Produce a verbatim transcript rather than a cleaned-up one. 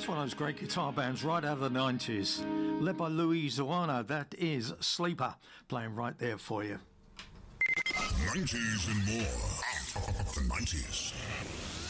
That's one of those great guitar bands right out of the nineties. Led by Louis Zoana, that is Sleeper, playing right there for you. nineties and more. Out of the nineties.